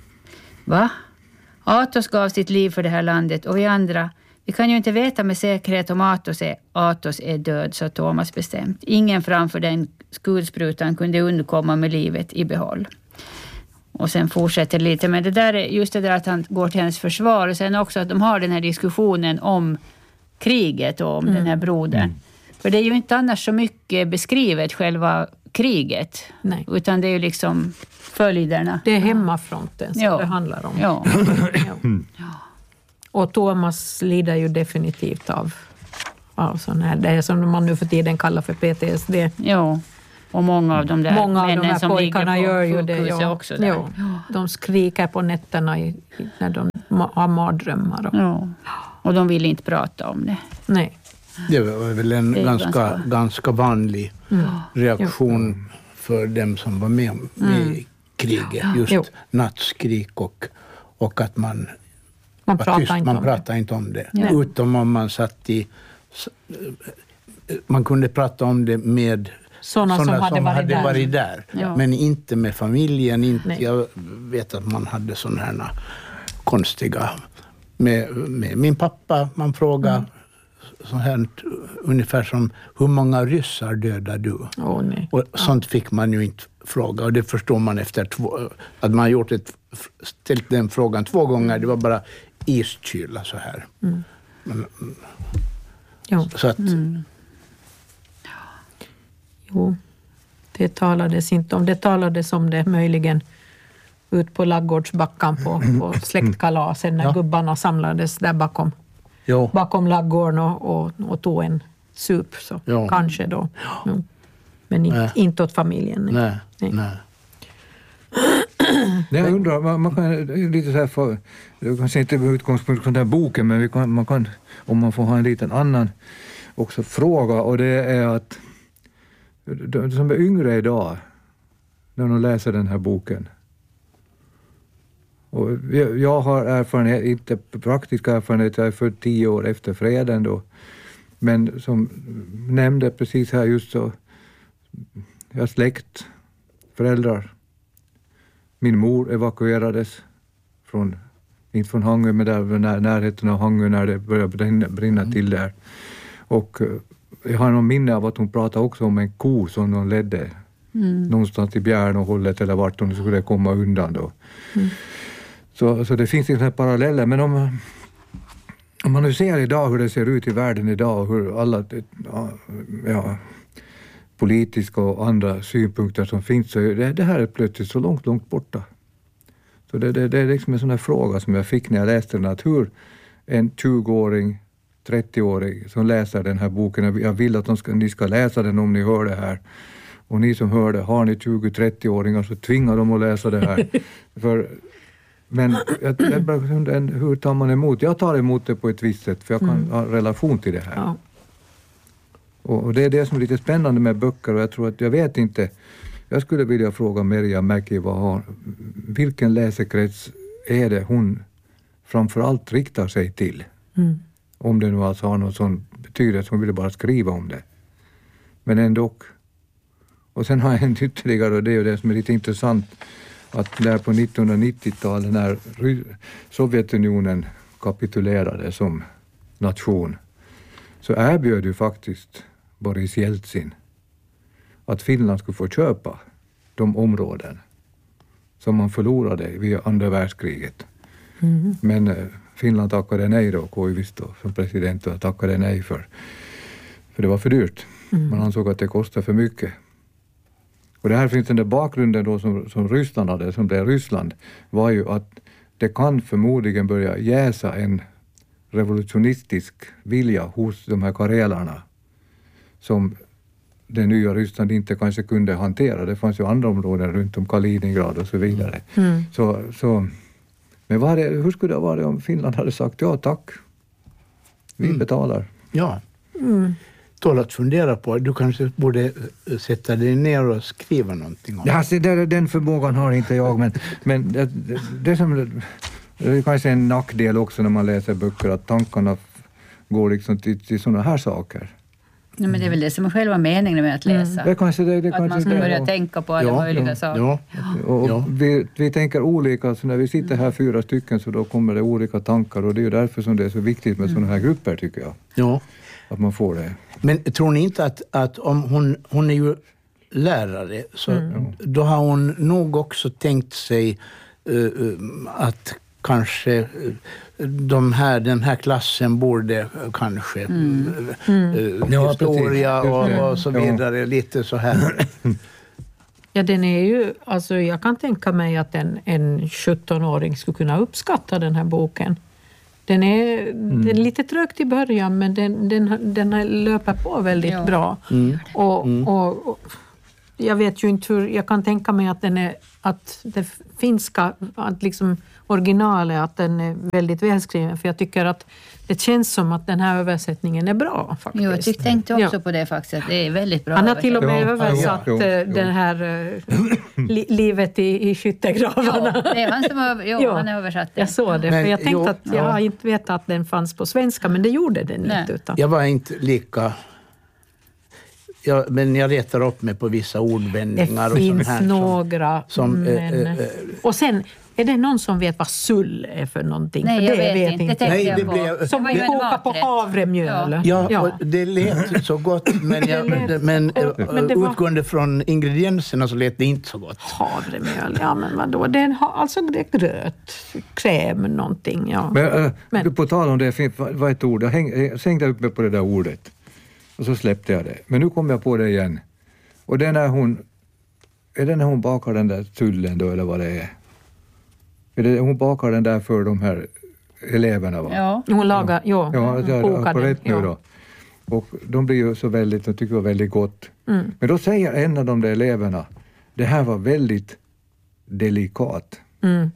Va? Atos gav sitt liv för det här landet och vi andra, vi kan ju inte veta med säkerhet om Atos är, Atos är död, sa Thomas bestämt. Ingen framför den skulsprutan kunde undkomma med livet i behåll. Och sen fortsätter lite, men det där är just det där att han går till hennes försvar och sen också att de har den här diskussionen om kriget och om mm. den här brodern. Mm. För det är ju inte annars så mycket beskrivet själva kriget.
Nej.
Utan det är ju liksom följderna.
Det är hemmafronten som
ja.
det handlar om.
Ja.
ja. Och Thomas lider ju definitivt av, av sån här, det är som man nu för tiden kallar för P T S D.
Ja. Och många av de där
Många av de
männen
här
som
pojkarna
ligger på
gör ju det.
sjukhuset
Ja.
också. Där.
Ja. De skriker på nätterna i, när de har mardrömmar. Och,
Ja. Och de vill inte prata om det.
nej.
Det var väl en
är
ganska,
ganska-
ganska vanlig
Mm.
reaktion för dem som var med, med i kriget. Just
Jo.
nattskrik och, och att man
Man
var
pratar
tyst.
inte
Man
om
pratade inte om det.
Ja.
Utom om man satt i... Man kunde prata om det med
Sådana som
sådana
hade varit där.
varit där.
Ja.
Men inte med familjen. Inte,
Nej.
jag vet att man hade sådana här konstiga... Med, med min pappa, man frågar
Mm.
så här, ungefär som hur många ryssar dödar du?
Åh, nej.
Och sånt fick man ju inte fråga. Och det förstår man efter två, att man gjort ett, ställt den frågan två gånger. Det var bara iskyla så här.
Mm.
Men,
Jo.
så att,
Mm. Jo, det talades inte om. Det talades om det möjligen ut på laggårdsbackan på, på släktkalasen när
Ja.
gubbarna samlades där bakom,
jo,
bakom laggården och, och, och tog en sup. Så
Ja.
kanske då. Jo. Men inte,
Nej.
inte åt familjen. Nej.
nej,
Nej.
nej.
Nej, jag undrar, man, man kan lite så här för, det kanske inte med utgångspunkt från den här boken, men vi kan, man kan, om man får ha en liten annan också fråga, och det är att de som är yngre idag, när de läser den här boken, och jag, jag har erfarenhet, inte praktisk erfarenhet, jag är född tio år efter freden då, men som nämnde precis här just så, jag har släkt, föräldrar. Min mor evakuerades från, inte från Hangö, men där när, närheten av Hangö när det började brinna, brinna till där. Och eh, jag har någon minne av att hon pratade också om en ko som de ledde
Mm.
någonstans i Bjärnåhållet eller vart de skulle komma undan då.
Mm.
Så, så det finns liksom paralleller, men om, om man nu ser idag hur det ser ut i världen idag, hur alla ja, ja, politiska och andra synpunkter som finns, så är det, det här är plötsligt så långt, långt borta. Så det, det, det är liksom en sån här fråga som jag fick när jag läste den, att hur en tjugoåring, trettioåring som läser den här boken, jag vill att de ska, ni ska läsa den om ni hör det här. Och ni som hör det, har ni tjugo-trettioåringar så tvingar de att läsa det här. För, men jag, jag bara undrar, hur tar man emot? Jag tar emot det på ett visst sätt, för jag kan
Mm.
ha relation till det här.
Ja.
Och, och det är det som är lite spännande med böcker, och jag tror att jag vet inte, jag skulle vilja fråga Merja Mäki, vad har, vilken läsekrets är det hon framförallt riktar sig till?
Mm.
Om det nu alltså har någon sån betydelse, hon ville bara skriva om det. Men ändå. Och sen har jag en ytterligare, och det är ju det som är lite intressant, att där på nittonhundranittiotalet när Sovjetunionen kapitulerade som nation, så erbjöd ju faktiskt Boris Jeltsin att Finland skulle få köpa de områden som man förlorade vid andra världskriget.
Mm.
Men eh, Finland tackade nej då, Koivisto som president och tackade nej för, för det var för dyrt.
Mm.
Man ansåg att det kostade för mycket. Och det här finns den där bakgrunden då som, som Ryssland hade, som blev Ryssland, var ju att det kan förmodligen börja jäsa en revolutionistisk vilja hos de här karelarna som det nya Ryssland inte kanske kunde hantera. Det fanns ju andra områden runt om Kaliningrad och så vidare.
Mm.
Så, så, men vad det, hur skulle det ha varit om Finland hade sagt ja tack, vi
Mm.
betalar.
Ja,
Mm.
tål att fundera på. Du kanske borde sätta dig ner och skriva någonting om det.
Ja, så där, den förmågan har inte jag, men, men det, det, det, som, det är kanske en nackdel också när man läser böcker, att tankarna går liksom till, till sådana här saker.
Nej, men det är väl det som är själva meningen med att läsa.
Det kanske det, det
Att
kanske
man ska
det,
börja
och,
tänka på alla
Ja,
möjliga
ja,
saker.
ja.
och,
Ja.
vi, vi tänker olika, så när vi sitter här fyra stycken så då kommer det olika tankar, och det är ju därför som det är så viktigt med sådana här grupper, tycker jag.
Ja.
Att man får det.
Men tror ni inte att, att om hon, hon är ju lärare, så
Mm.
då har hon nog också tänkt sig uh, att kanske uh, de här, den här klassen borde uh, kanske
Mm.
uh, uh,
Ja,
historia
precis. Just det.
och, och så
Ja.
vidare, lite så här.
Ja, den är ju, alltså jag kan tänka mig att en, en sjuttonåring skulle kunna uppskatta den här boken. Den är, den är lite trögt i början, men den, den, den löper på väldigt
Ja.
bra.
Mm.
Och,
Mm.
och, och jag vet ju inte hur, jag kan tänka mig att den är, att det finska, att liksom originalet, att den är väldigt välskriven, för jag tycker att det känns som att den här översättningen är bra faktiskt.
Jo, jag tänkte också
ja.
på det faktiskt, att det är väldigt bra.
Han har till och med
Ja,
översatt
jo, jo, jo.
det här li, livet i, i skyttegravarna.
Ja, det är han som har, jo,
Ja.
han har översatt det.
Jag såg det,
Men,
för jag tänkte
jo,
att jag
ja.
har inte vetat att den fanns på svenska, men det gjorde den
Nej.
inte. Utan.
Jag var inte lika... Ja, men jag retar upp mig på vissa ordvändningar.
Det
och
finns
sånt här
några.
Som, som,
men,
eh, eh,
och sen, är det någon som vet vad sull är för någonting?
Nej,
för
jag
det
vet inte. Det tänkte
Nej,
jag
det
på.
blev-
Som
Det var ju en
kokar på
maträtt.
havremjöl.
Ja,
Ja.
och det lät så gott, men, jag,
Det lät-
men,
och-
eh,
men det var-
utgående från ingredienserna så lät det inte så gott.
Havremjöl, ja men vadå? Det är, alltså det är gröt, kräm, någonting. Ja.
Men, äh,
Men-
du, på tal om det, fin- vad är ett ord? Jag, häng, jag hängde upp mig på det där ordet och så släppte jag det. Men nu kom jag på det igen. Och det är när hon, är det när hon bakar den där tullen då, eller vad det är? Är det hon bakar den där för de här eleverna, va?
Ja.
Hon lagar, ja,
Ja,
hon
jag
kokar
har på
den,
rätt nu
ja.
då. Och de blir ju så väldigt, de tycker det var väldigt gott.
Mm.
Men då säger en av de där eleverna, det här var väldigt delikat.
Mm.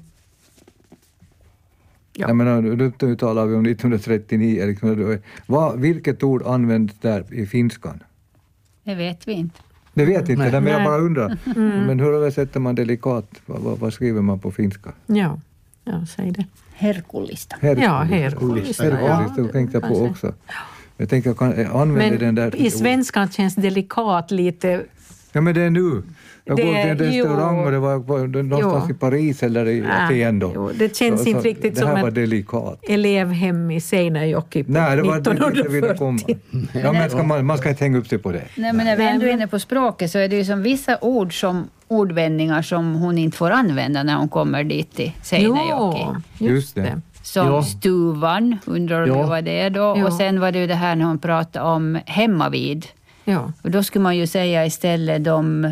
Ja.
Jag menar, nu, nu talar vi om nittonhundratrettionio. Liksom, vad, vilket ord används där i finskan?
Det vet vi inte.
Det vet inte,
Nej.
men jag
Nej.
bara undrar. Men hur översätter man delikat? Vad, vad, vad skriver man på finska?
Ja, ja, säg det.
Herkullista.
Ja, herkullista.
Herkullista,
Ja,
det tänkte jag på
kanske.
också. Jag tänkte jag kan jag använder den där...
Men i svenskan känns delikat lite...
Ja, men det är nu. Jag
Det-
går till en restaurang
jo.
och det var var någonstans
Jo.
i Paris eller i
Ah,
Aten då.
jo, det känns
Så-
inte
så
riktigt
det
som
här
ett-
var delikat.
elevhem i Seinäjoki på
Nej, det var det jag ville komma.
nittonhundrafyrtio.
Ja, men ska man, man ska inte hänga upp sig på det.
Nej, men när vi
Nej,
ändå är
men-
inne på språket så är det ju som vissa ord som ordvändningar som hon inte får använda när hon kommer dit till Seinäjoki.
Jo,
Just
just
det.
det.
Som
Ja.
stuvan, undrar du
Ja.
vad det är då?
Ja.
Och sen var det ju det här när hon pratade om hemmavid.
Ja.
Och då skulle man ju säga istället de, eh,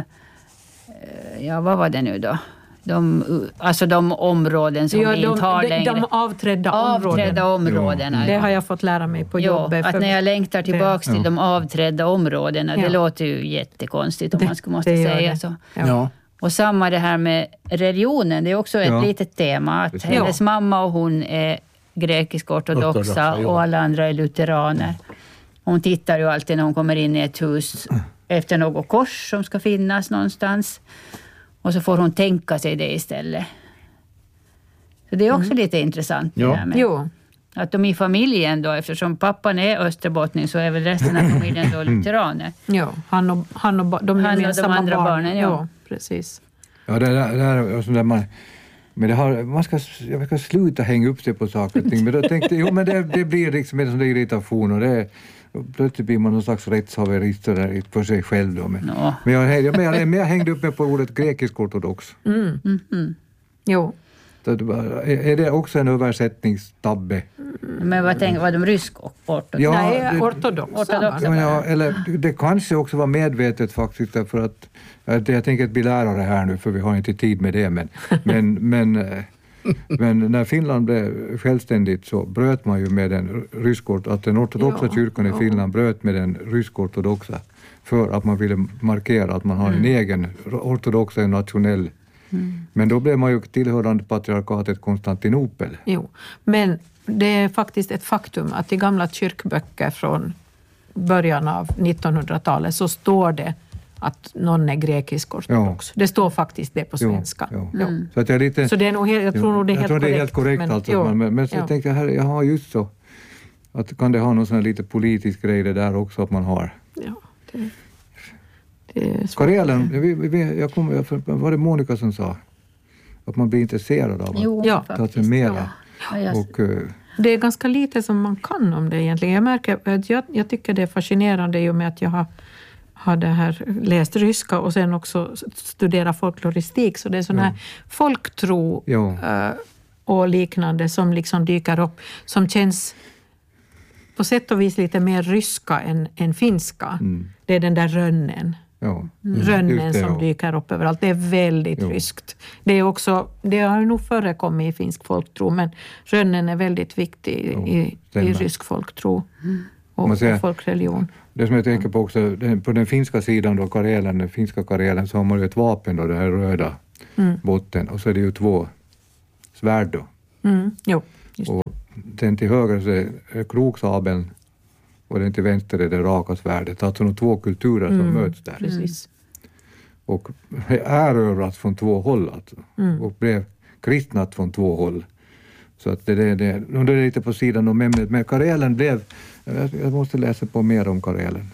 ja vad var det nu då? De, uh, alltså de områden som
Ja,
vi inte har
de,
längre.
de, de avträdda områden.
avträdda områdena.
Det
ja.
har jag fått lära mig på
Jo,
jobbet.
att
för-
när jag längtar tillbaks till
Ja.
de avträdda områdena,
Ja.
det låter ju jättekonstigt om
Det-
man skulle måste
det gör
säga
det.
så.
Ja.
Ja.
Och samma det här med religionen, det är också ett
Ja.
litet tema. Att
Precis.
hennes mamma och hon är grekisk-ortodoxa
Ortodoxa, ja.
och alla andra är lutheraner. Hon tittar ju alltid när hon kommer in i ett hus efter något kors som ska finnas någonstans. Och så får hon tänka sig det istället. Så det är också lite intressant.
Ja.
Det här med
Jo.
att de i familjen då, eftersom pappan är österbottning så är väl resten av familjen då lutheraner.
Ja, han och, han och ba- de
Han och de
gemensamma
andra
barnen.
barnen, ja.
ja. Precis.
Ja, det där, det där är sånt där man... Men det har, man ska, jag ska sluta hänga upp sig på saker och ting. Men då tänkte jag, jo men det, det blir liksom en sån där irritation och det och plötsligt blir man någon slags rättshaverist så där för sig själv då. Men,
Nå.
men, jag, jag, men, jag, men jag hängde upp mig på ordet grekisk-ortodox.
Mm.
Mhm.
Jo.
Så det var- Är är det också en översättningstabbe?
Men vad tänker, var de rysk-ortodoxa?
Ja,
Nej,
det-
ortodoxa.
Ortodoxa.
Ja, men ja, eller det kanske också var medvetet faktiskt därför att att jag tänker att bli lärare här nu för vi har inte tid med det men, men, men, eh, men när Finland blev självständigt så bröt man ju med den rysk att den ortodoxa
Ja,
kyrkan i
ja.
Finland bröt med den rysk-ortodoxa för att man ville markera att man har en
Mm.
egen ortodox en nationell. Men då blev man ju tillhörande patriarkatet Konstantinopel.
Jo. Men det är faktiskt ett faktum att i gamla kyrkböcker från början av nittonhundratalet så står det att någon är grekisk-ortodox. Det står faktiskt det på
Jo,
svenska.
jo.
Ja.
Så att jag är lite...
Så det är nog helt, jag tror nog det är
jag
helt
tror
korrekt.
det är helt korrekt
men,
alltså.
jo,
Men, men, men så
ja.
tänkte jag, här, jag har just så. Att kan det ha någon sån här lite politisk grej det där också att man har.
Ja, det, det är svårt.
Karelen, vi, vi, jag kommer, jag, var det Monica som sa? Att man blir intresserad av att
Jo,
Ja.
ta
faktiskt.
sig mera.
Ja, jag,
Och, eh,
Det är ganska lite som man kan om det egentligen. Jag märker att jag, jag tycker det är fascinerande i och med att jag har, har det här, läst ryska och sen också studerat folkloristik. Så det är sån här folktro
Ja.
eh, och liknande som liksom dyker upp, som känns på sätt och vis lite mer ryska än, än finska.
Mm.
Det är den där rönnen.
ja.
Rönnen
Just det,
som
ja.
dyker upp överallt. Det är väldigt
Jo.
ryskt. Det, är också, det har nog förekommit i finsk folktro, men rönnen är väldigt viktig
Jo,
i, i
stämmer.
rysk folktro och,
Man säger-
och folkreligion.
Det som jag tänker på också, på den finska sidan då, Karelen, den finska Karelen, så har man ju ett vapen då, det här röda mm. botten, och så är det ju två svärd då.
Mm. Jo, just
och den till höger så är kroksabeln och den till vänster är det raka svärdet. Alltså de två kulturer som mm. möts där.
Precis.
Och erövrat från två håll alltså. Mm. Och blev kristnat från två håll. Så att det, det, det, det är lite på sidan om ämnet. Men Karelen blev, jag måste läsa på mer om Karelen.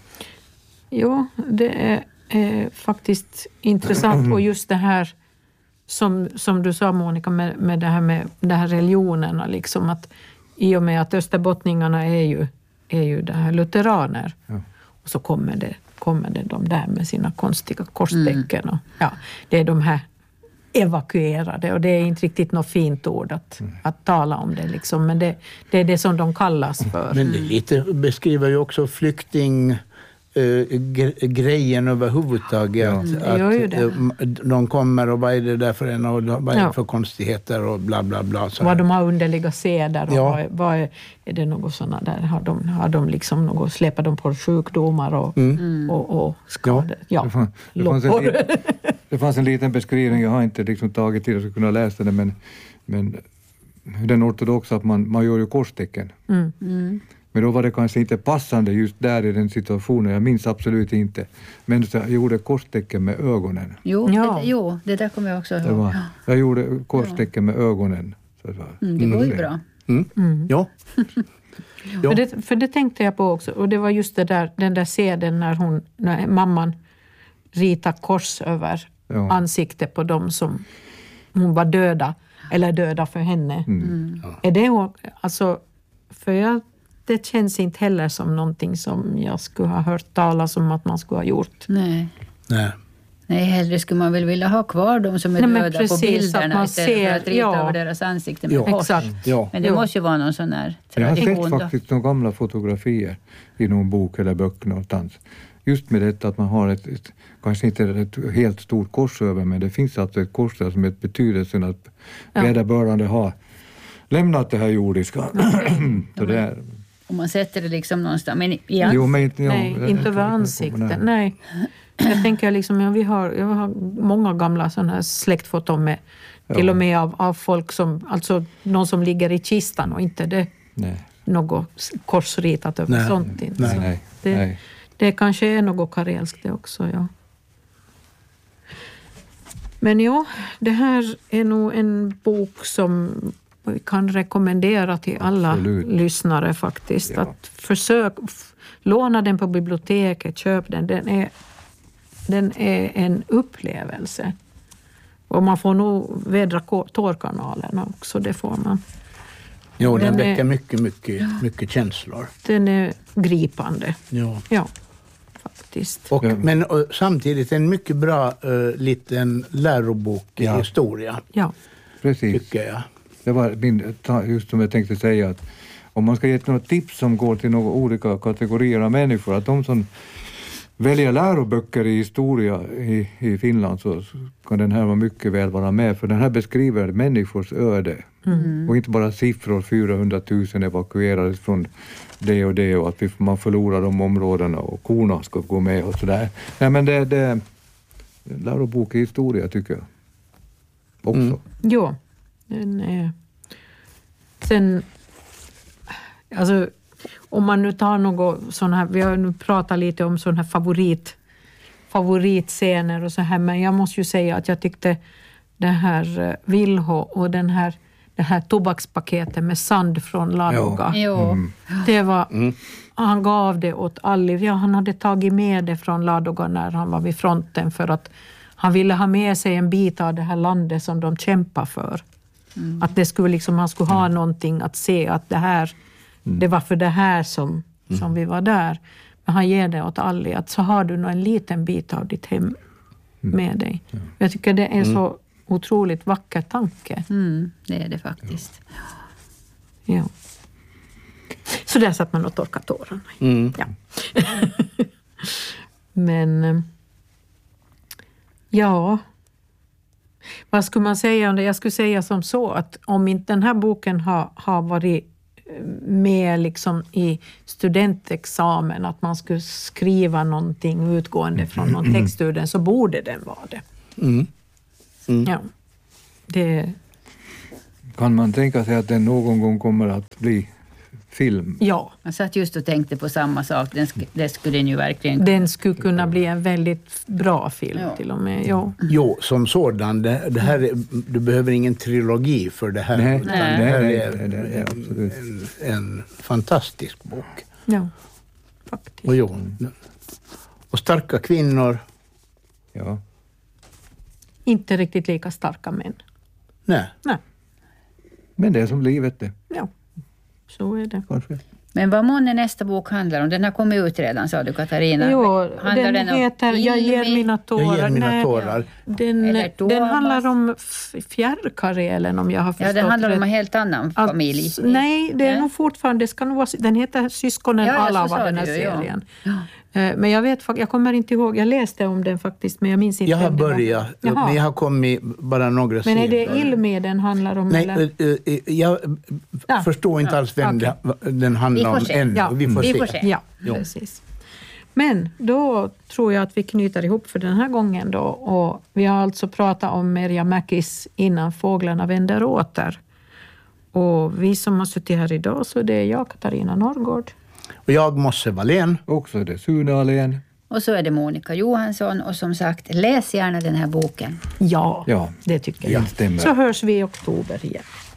Jo, det är, är faktiskt intressant. Och just det här som, som du sa, Monica, med, med det här med det här religionerna. Liksom att, i och med att österbottningarna är ju, är ju det här lutheraner. Ja. Och så kommer det, kommer det de där med sina konstiga korstecken. Mm. Och, ja, det är de här evakuerade, och det är inte riktigt något fint ord att, mm. att tala om det liksom, men det, det är det som de kallas för.
Men det lite beskriver ju också flykting äh, grejen överhuvudtaget. Ja. Att, att äh, de kommer och vad är det där för en och vad är det ja. för konstigheter och bla bla bla. Så
vad de har underliga seder och ja. vad, vad är, är det något sådana där, har de, har de liksom något, släpar de på sjukdomar och, mm. och, och skador. Ja,
det, fann, det, fanns en, det fanns en liten beskrivning, jag har inte liksom tagit tid att kunna läsa det, men, men den ortodoxa att man, man gör ju korstecken. Mm. Mm. Men då var det kanske inte passande just där i den situationen. Jag minns absolut inte. Men jag gjorde korstecken med ögonen.
Jo, ja. det, jo det där kommer jag också ihåg.
Var, jag gjorde korstecken med ögonen. Så det, var,
mm, det går ju bra.
Mm. Mm. Ja.
ja. För, det, för det tänkte jag på också. Och det var just det där, den där seden när, hon, när mamman ritade kors över ja. ansiktet på dem som hon var döda. Eller döda för henne. Mm. Ja. Är det alltså, för jag det känns inte heller som någonting som jag skulle ha hört talas om att man skulle ha gjort.
Nej.
Nej.
Nej, hellre skulle man väl vilja ha kvar dem som är Nej, döda precis, på bilderna istället ser, för att rita
ja.
över deras ansikten med
ja.
kors.
Exakt.
Ja.
Men det ja. måste ju vara någon sån här
tradition. Jag har sett faktiskt några gamla fotografier i någon bok eller böcker någonstans. Just med detta att man har ett, ett kanske inte ett helt stort kors över, men det finns alltså ett kors där som är betydelsen att ja. vederbörande har lämnat det här jordiska. Så det är...
Om man sätter det liksom någonstans. Men i ans-
jo, men inte, ja,
nej, inte över ansiktet. Nej. Jag tänker liksom, ja, vi har, jag har många gamla sådana här släktfoton med, ja. till och med av, av folk som, alltså någon som ligger i kistan och inte det nej. något korsritat över
nej.
sånt.
Nej,
så
nej,
det,
nej.
det kanske är något karelskt det också, ja. Men ja, det här är nog en bok som vi kan rekommendera till alla Absolut. lyssnare faktiskt. Ja. Att försök låna den på biblioteket, köp den. Den är, den är en upplevelse. Och man får nog vädra tårkanalerna också, det får man.
Jo, den, den väcker är, mycket, mycket, mycket känslor.
Den är gripande.
Ja.
Ja, faktiskt.
Och, men och, samtidigt en mycket bra uh, liten lärobok i ja. historia.
Ja,
precis.
Tycker jag.
Det var min, just som jag tänkte säga, att om man ska ge några tips som går till några olika kategorier av människor, att de som väljer läroböcker i historia i, i Finland, så kan den här vara mycket väl vara med, för den här beskriver människors öde. Mm. Och inte bara siffror, fyrahundratusen evakuerades från det och det, och att vi, man förlorar de områdena och korna ska gå med och sådär. Nej, men det, det lärobok i historia tycker jag också. Mm.
Jo. Den är... Sen, alltså, om man nu tar något sån här, vi har nu pratat lite om sån här favorit, favoritscener och så här, men jag måste ju säga att jag tyckte det här Vilho och den här, det här tobakspaketet med sand från Ladoga.
Ja. Mm.
Det var, mm. han gav det åt Alli. Ja, han hade tagit med det från Ladoga när han var vid fronten för att han ville ha med sig en bit av det här landet som de kämpar för. Mm. Att det skulle liksom, man skulle ha mm. någonting att se att det här, mm. det var för det här som, mm. som vi var där. Men han ger det åt Alli, att så har du nog en liten bit av ditt hem mm. med dig. Mm. Jag tycker det är mm. så otroligt vacker tanke.
Mm, det är det faktiskt.
Ja. ja. Så där satt man och torkade tårarna.
Mm.
Ja. Men ja, vad skulle man säga om det? Jag skulle säga som så att om inte den här boken har, har varit med liksom i studentexamen att man skulle skriva någonting utgående från någon text ur den, så borde den vara det.
Mm. Mm.
Ja. Det...
Kan man tänka sig att den någon gång kommer att bli film?
Ja.
Jag satt just och tänkte på samma sak. Den sk- det skulle den ju verkligen...
Den skulle kunna bli en väldigt bra film
Ja.
till och med. Ja.
Jo, som sådan. Det, det här är, du behöver ingen trilogi för det här.
Nej,
utan
nej,
det här
nej,
är
nej, nej, nej, absolut.
en, en fantastisk bok.
Ja, faktiskt.
Och, jo, och starka kvinnor.
Ja.
Inte riktigt lika starka män.
Nej.
Nej,
Men det är som livet det,
ja. Så är det.
kanske.
Men vad månne nästa bok handlar om? Den har kommit ut redan, sa du, Katarina.
Jo,
Handlar
den
om
heter Jag ger
Ilmi?
mina tårar.
Jag ger mina
Nej,
tårar.
Den,
Eller Thomas.
den handlar om f- fjärrkarelen, om jag har förstått
Ja, det handlar om
rätt.
en helt annan
Att-
familj.
Nej, det är
Nej.
nog fortfarande, det ska nog vara, den heter Syskonen
Ja, ja, så
Alava,
sa
den här
du ju, ja.
serien. Eh, Men jag vet, fak- jag kommer inte ihåg, jag läste om den faktiskt, men jag minns inte.
Jag har
vem det var.
börjat,
Jaha.
men jag har kommit bara några
Men är
sidor.
det Ilmi den handlar om?
Nej,
eller?
eh, eh, jag
Ja.
förstår inte alls vem
Okej.
det, den handlar
Vi får
om
se.
ännu.
Ja,
Vi får
vi
se.
får se.
Ja,
Jo.
precis. Men då tror jag att vi knyter ihop för den här gången då. Och vi har alltså pratat om Merja Mäkis Innan fåglarna vänder åter. Och vi som har suttit här idag, så det är jag, Katarina Norrgård.
Och jag, Mosse Wallén.
Också det Sune Ahlén.
Och så är det Monica Johansson. Och som sagt, läs gärna den här boken.
Ja,
Ja,
det tycker jag.
instämmer.
Så hörs vi i oktober igen.